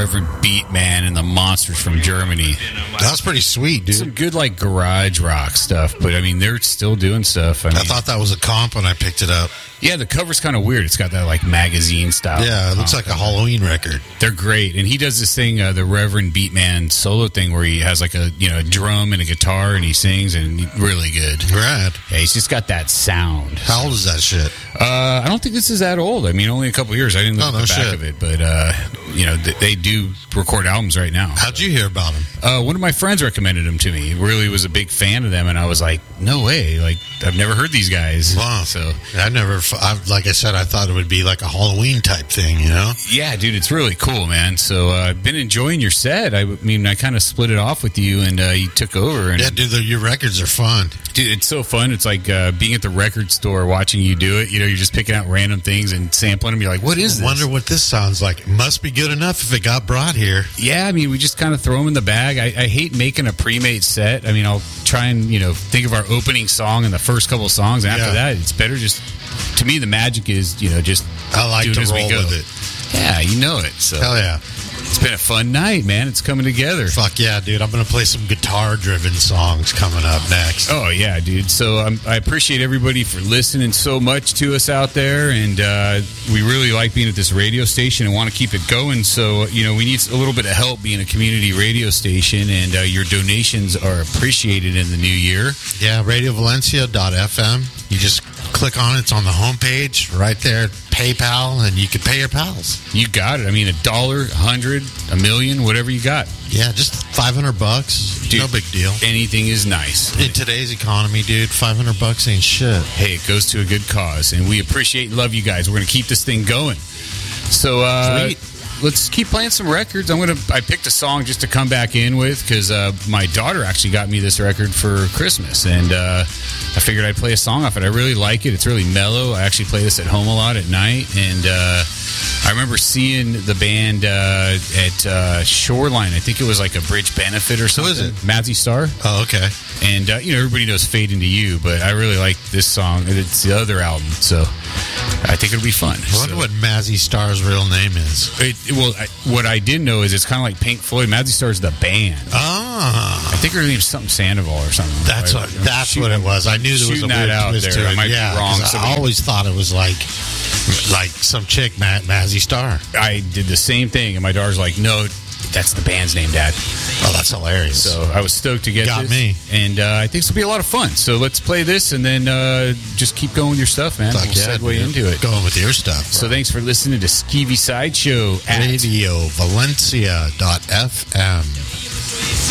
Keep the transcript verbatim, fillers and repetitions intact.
Reverend Beatman and the Monsters from Germany. That's pretty sweet, dude. Some good, like, garage rock stuff, but, I mean, they're still doing stuff. I, mean, I thought that was a comp when I picked it up. Yeah, the cover's kind of weird. It's got that, like, magazine style. Yeah, it looks like a Halloween record. They're great. And he does this thing, uh, the Reverend Beatman solo thing, where he has, like, a, you know, a drum and a guitar, and he sings, and he's really good. Rad. Yeah, he's just got that sound. How old is that shit? Uh, I don't think this is that old. I mean, only a couple years. I didn't look Oh, at no the back shit. of it, but uh, you know, th- they do record albums right now. How'd you hear about him? Uh, one of my friends recommended them to me. He really was a big fan of them, and I was like, "No way! Like, I've never heard these guys." Wow. So, I never, I, like I said, I thought it would be like a Halloween type thing, you know? yeah, dude, it's really cool, man. So, uh, I've been enjoying your set. I mean, I kind of split it off with you, and uh, you took over. And Yeah, dude, the, your records are fun. dude, it's so fun. It's like uh, being at the record store watching you do it. You know, you're just picking out random things and sampling them. You're like, "What is I this?" wonder what this sounds like. It must be good enough if it got brought here. Yeah, I mean, we just kind of throw them in the bag. I, I hate making a pre-made set. I mean, I'll try and, you know, think of our opening song and the first couple of songs. And after Yeah. that, it's better just, to me, the magic is, you know, just I like do it to as we roll go. with it. Yeah, you know it. So Hell yeah. it's been a fun night, man. It's coming together. Fuck yeah, dude. I'm going to play some guitar-driven songs coming up next. Oh, yeah, dude. So um, I appreciate everybody for listening so much to us out there. And uh, we really like being at this radio station and want to keep it going. So, you know, we need a little bit of help being a community radio station. And uh, your donations are appreciated in the new year. Yeah, radio valencia dot f m. You just click on it. It's on the homepage right there. PayPal, and you can pay your pals. You got it. I mean, a dollar, a hundred, a million, whatever you got. Yeah, just five hundred bucks. Dude, no big deal. Anything is nice. In today's economy, dude, five hundred bucks ain't shit. Hey, it goes to a good cause, and we appreciate and love you guys. We're going to keep this thing going. So, uh, Sweet. let's keep playing some records. I'm gonna. I picked a song just to come back in with because uh, my daughter actually got me this record for Christmas, and uh, I figured I'd play a song off it. I really like it. It's really mellow. I actually play this at home a lot at night, and uh, I remember seeing the band uh, at uh, Shoreline. I think it was like a bridge benefit or something. Who is it? Mazzy Star. Oh, okay. And, uh, you know, everybody knows Fade Into You, but I really like this song. And it's the other album, so I think it'll be fun. I wonder So- what Mazzy Star's real name is. It, well, I, what I did know is it's kind of like Pink Floyd. Mazzy Star's the band. Ah, I think her name's something Sandoval or something. that's I- what I'm that's shooting- what it was. I knew there was a shooting that weird out twist there. to I it. might be yeah, wrong. 'cause I Somebody- always thought it was like like some chick, Ma- Mazzy Star. I did the same thing, and my daughter's like, no, that's the band's name, Dad. Oh, that's hilarious. So I was stoked to get Got this. me. And uh, I think this will be a lot of fun. So let's play this, and then uh, just keep going with your stuff, man. Fuck We'll yeah, segue dude. into it. Going with your stuff. So thanks for listening to Skeevy Sideshow at radio valencia dot f m.